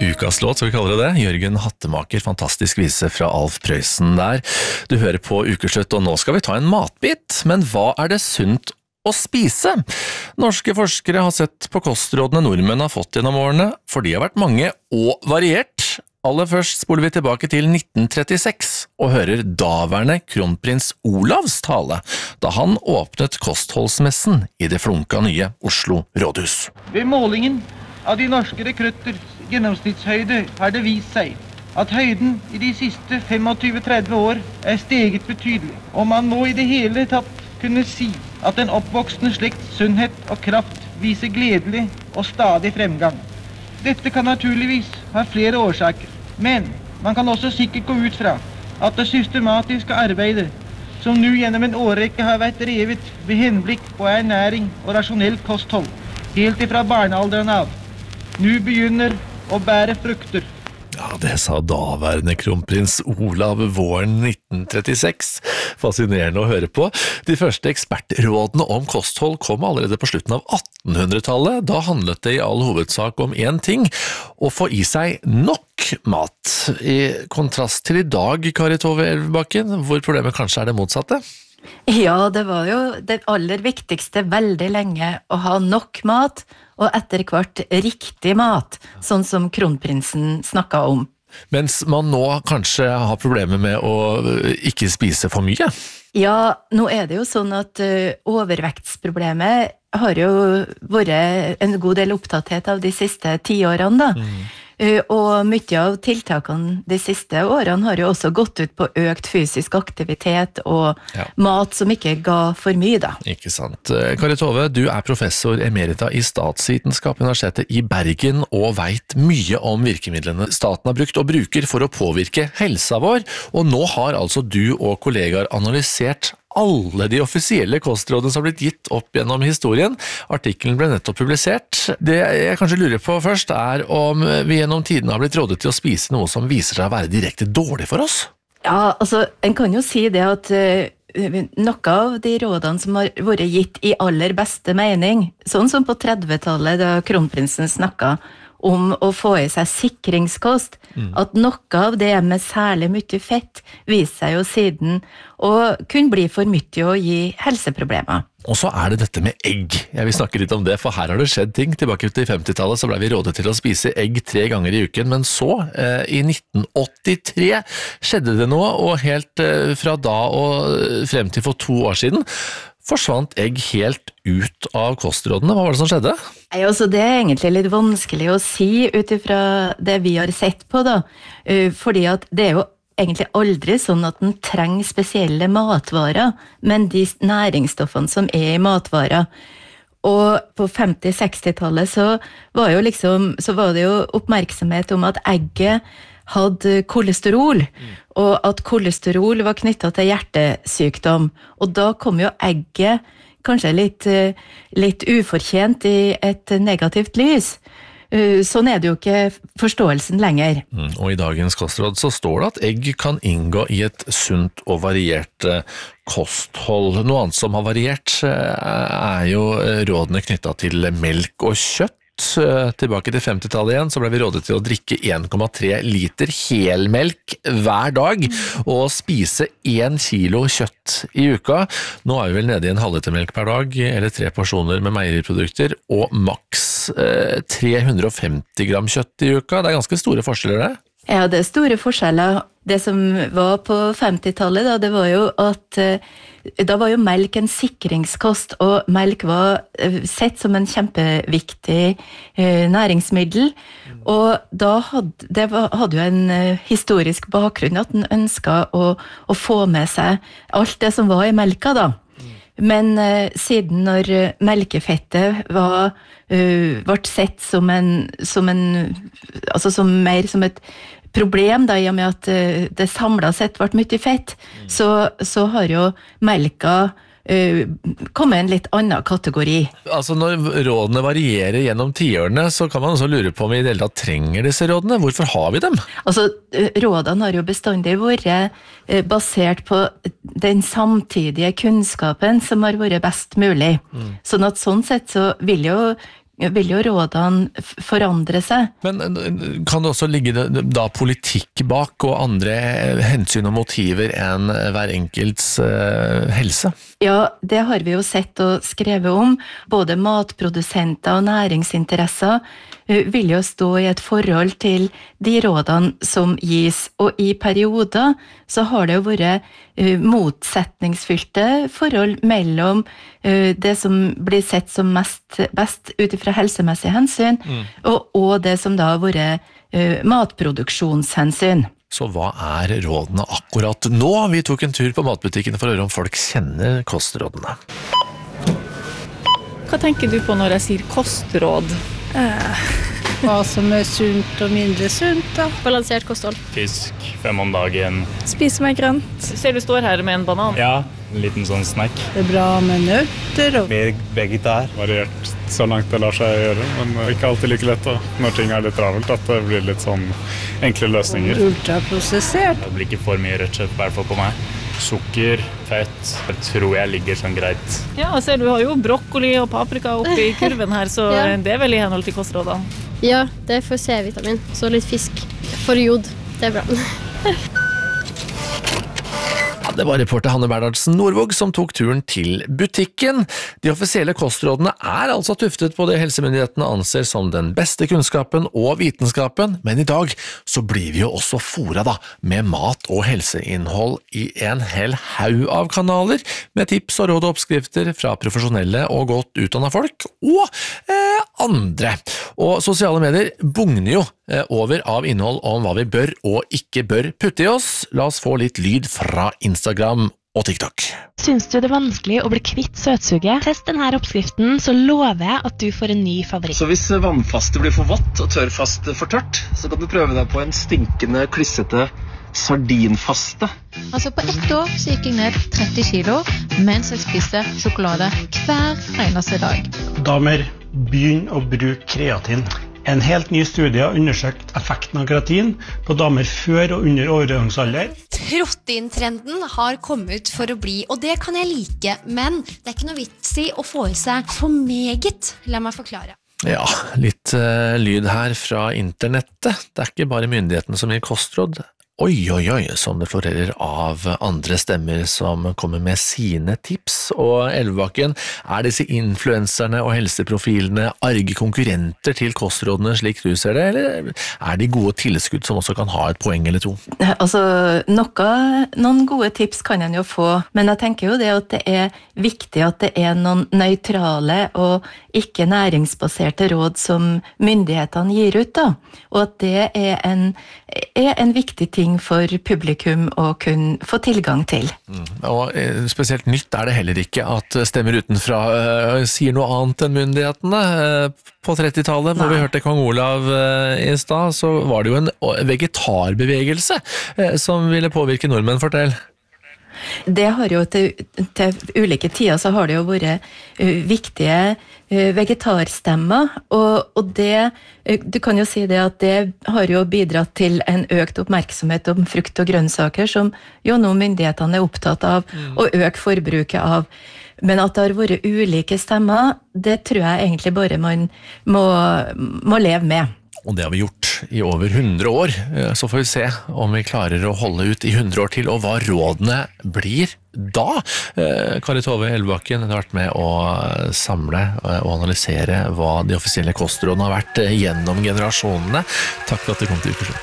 Ukas låt, skal vi kalle det det. Jørgen Hattemaker, fantastisk vise fra Alf Prøysen der. Du hører på Ukeslutt, og nå skal vi ta en matbit. Men hva det sunt å spise? Norske forskere har sett på kostrådene nordmenn har fått gjennom årene, for de har vært mange og variert. Aller først spoler vi tilbake til 1936 og hører daværende kronprins Olavs tale, da han åpnet kostholdsmessen i det flunka nye Oslo rådhus. Ved målingen av de norske rekrutters gjennomsnittshøyde har det vist seg at høyden i de siste 25-30 år steget betydelig, og man må i det hele tatt kunne si at den oppvoksende slekts sunnhet og kraft viser gledelig og stadig fremgang. Dette kan naturligvis ha flere årsaker, men man kan også sikkert gå ut fra at det systematiske arbeidet som nå gjennom en årrekke har vært drevet ved henblikk på ernæring og rasjonelt kosthold, helt ifra barnealderen av, nå begynner å bære frukter. Ja, det sa daværende kronprins Olav våren 1936. Fascinerende å høre på. De første ekspertrådene om kosthold kom allerede på slutten av 1800-tallet. Da handlet det i all hovedsak om én ting, å få i seg nok mat. I kontrast til i dag, Kari Tove Elvebakken, hvor problemet kanskje det motsatte? Ja, det var jo det aller viktigste veldig lenge å ha nok mat, og etter hvert riktig mat, sånn som kronprinsen snakket om. Mens man nå kanskje har problemer med å ikke spise for mye? Ja, nå det jo sånn at overvektsproblemet har jo vært en god del opptatthet av de siste 10 årene da. Og mye av tiltakene de siste årene har jo også gått ut på økt fysisk aktivitet og mat som ikke ga for mye da. Ikke sant. Kari Tove, du professor emerita i statsvitenskap ved Universitetet i Bergen og vet mye om virkemidlene staten har brukt og bruker for å påvirke helsa vår, og nå har altså du og kollegaer analysert alle de offisielle kostrådene som har blitt gitt opp gjennom historien. Artikkelen ble nettopp publisert. Det jeg kanskje lurer på først om vi gjennom tiden har blitt rådet til å spise noe som viser seg å være direkte dårlig for oss? Ja, altså, en kan jo si det at noe av de rådene som har vært gitt i aller beste mening, sånn som på 30-tallet da kronprinsen snakket om å få i seg sikringskost, at noe av det med særlig mye fett viser seg jo siden og kunne bli for mye å gi helseproblemer. Og så det dette med egg. Jeg vil snakke litt om det, for her har det skjedd ting. Tilbake til 50-tallet så ble vi rådet til å spise egg 3 ganger i uken, men så, i 1983, skjedde det noe, og helt fra da og frem til for 2 år siden, forsvant egg helt ut av kostrådene. Hva var det som skjedde? Altså, det egentlig litt vanskelig å si utifra det vi har sett på da, fordi at det jo egentlig aldri sånn at den trenger spesielle matvarer, men de næringsstoffene som i matvarer. Og på 50-60-tallet så var det jo oppmerksomhet om at egget hadde kolesterol, og at kolesterol var knyttet til hjertesykdom. Og da kom jo egget kanskje litt ufortjent i et negativt lys. Sånn det jo ikke forståelsen lenger. Og i dagens kostråd så står det at egg kan inngå i et sunt og variert kosthold. Noe annet som har variert jo rådene knyttet til melk og kjøtt. Tilbake til 50-tallet igjen så ble vi rådet til å drikke 1,3 liter helmelk hver dag og spise 1 kilo kjøtt i uka. Nå vi vel nede i en halvliter melk per dag, eller 3 porsjoner med meieriprodukter, og maks 350 gram kjøtt i uka. Det ganske store forskjeller det. Ja, det store forskjeller. Det som var på 50-tallet da, det var jo at da var jo melk en sikringskost, og melk var sett som en kjempeviktig næringsmiddel, og da hadde jo en historisk bakgrunn at den ønsket å få med seg alt det som var i melka da. Men siden når melkefettet ble sett som mer som et problem da, i og med at det samlet sett ble mye fett, så har jo melka kommet en litt annen kategori. Altså når rådene varierer gjennom tiårene, så kan man også lure på om vi i det hele tatt trenger disse rådene. Hvorfor har vi dem? Altså, rådene har jo bestandig vært basert på den samtidige kunnskapen som har vært best mulig. Sånn sett så vil jo vil jo rådene forandre seg. Men kan det også ligge da politikk bak og andre hensyn og motiver enn hver enkelts helse? Ja, det har vi jo sett og skrevet om. Både matprodusenter og næringsinteresser vil jo stå i et forhold til de rådene som gis, og i perioder så har det jo vært motsetningsfylte forhold mellom det som blir sett som best ut ifra helsemessige hensyn, og det som da har vært matproduksjonshensyn. Så hva rådene akkurat nå? Vi tok en tur på matbutikken for å høre om folk kjenner kostrådene. Hva tenker du på når jeg sier kostråd? Hva som sunt og mindre sunt da. Balansert kosthold. Fisk, 5 om dagen. Spise meg grønt. Ser du står her med en banan? Ja, en liten sånn snack. Det bra med nøtter og... Mer vegetar. Variert så langt det lar seg gjøre, men ikke alltid like lett når ting litt travelt, at det blir litt sånn enkle løsninger. Ultraprosessert. Det blir ikke for mye rødt kjøtt, i hvert fall på meg. Sukker, fett, jeg tror jeg ligger sånn greit. Ja, ser du har jo brokkoli og paprika oppi kurven her, så det vel i henhold til kostrådene. Ja, det er for C-vitamin, så litt fisk. For jod, det bra. Det var reporter Hanne Bernhardsen Nordvåg som tok turen til butikken. De offisielle kostrådene altså tuftet på det helsemyndighetene anser som den beste kunnskapen og vitenskapen, men i dag så blir vi jo også foret med mat- og helseinnhold i en hel haug av kanaler, med tips og råd og oppskrifter fra profesjonelle og godt utdannede folk, og andre. Og sosiale medier bugner jo over av innhold om hva vi bør og ikke bør putte i oss. La oss få litt lyd fra Instagram og TikTok. Syns du det er vanskelig å bli kvitt søtsuget? Test denne oppskriften, så lover jeg at du får en ny favoritt. Så hvis vannfaste blir for vått og tørrfaste for tørt, så kan du prøve deg på en stinkende, klissete sardinfaste. Altså på 1 år så gikk jeg ned 30 kilo mens jeg spiste sjokolade hver eneste dag. Damer, begynn å bruke kreatin. En helt ny studie har undersøkt effekten av kreatin på damer før og under overgangsalder. Proteintrenden har kommet for å bli, og det kan jeg like, men det er ikke noe vits i å få i seg for meget. La meg forklare. Ja, litt lyd her fra internettet. Det er ikke bare myndighetene som gir kostråd. Oi, som det florerer av andre stemmer som kommer med sine tips. Og Elvebakken, disse influenserne og helseprofilene arge konkurrenter til kostrådene slik du ser det, eller de gode tilskudd som også kan ha et poeng eller to? Altså, noen gode tips kan en jo få, men jeg tenker jo det at det er viktig at det er noen nøytrale og ikke næringsbaserte råd som myndighetene gir ut da, og at det er en viktig ting for publikum å kunne få tilgang til. Og spesielt nytt det heller ikke at stemmer utenfra sier noe annet enn myndighetene. På 30-tallet, hvor vi hørte Kong Olav i stad, så var det jo en vegetarbevegelse som ville påvirke nordmenn, fortell. Det har jo til ulike tider så har det jo vært viktige vegetarstemmer, og det, du kan jo si det at det har jo bidratt til en økt oppmerksomhet om frukt og grønnsaker, som jo nå myndighetene er opptatt av å øke forbruket av. Men at det har vært ulike stemmer, det tror jeg egentlig bare man må leve med. Og det har vi gjort i over 100 år, så får vi se om vi klarer å holde ut i 100 år til, og hva rådene blir da. Kari Tove Elvebakken har vært med å samle og analysere hva de offisielle kostrådene har vært gjennom generasjonene. Takk for at du kom til Ukeslutt.